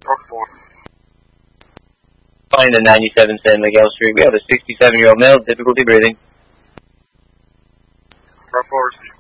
Flying to 97 San Miguel Street. We have a 67-year-old male, difficulty breathing. Report.